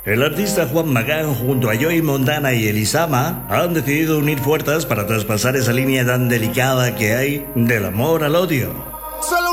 El artista Juan Magán junto a Joey Montana y Elisama han decidido unir fuerzas para traspasar esa línea tan delicada que hay del amor al odio. Solo